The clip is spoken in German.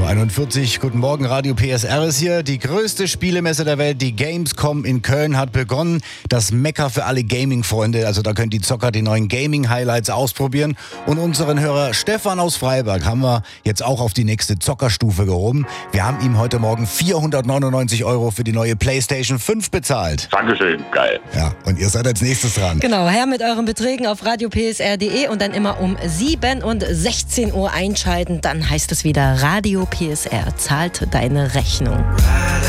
7:41 Uhr. Guten Morgen, Radio PSR ist hier. Die größte Spielemesse der Welt, die Gamescom in Köln, hat begonnen. Das Mekka für alle Gaming-Freunde. Also da können die Zocker die neuen Gaming-Highlights ausprobieren. Und unseren Hörer Stefan aus Freiberg haben wir jetzt auch auf die nächste Zockerstufe gehoben. Wir haben ihm heute Morgen 499 € für die neue PlayStation 5 bezahlt. Dankeschön, geil. Ja, und ihr seid als nächstes dran. Genau, her mit euren Beträgen auf radiopsr.de und dann immer um 7 und 16 Uhr einschalten. Dann heißt es wieder Radio PSR zahlt deine Rechnung.